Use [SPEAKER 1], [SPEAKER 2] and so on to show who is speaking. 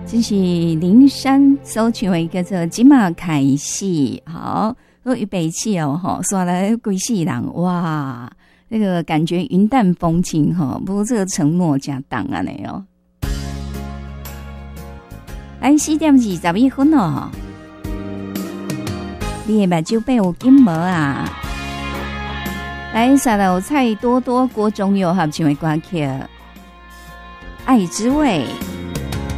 [SPEAKER 1] 这是林珊所唱的叫做《即马开始》。好，我预备起哦，哈，刷来归世人，哇，那个感觉云淡风轻哈。不过这个承诺加档啊，你哦。来4:21哦，你的目睭变有金毛啊！来，下来有蔡多多、郭宗佑合唱的歌曲《爱之味》。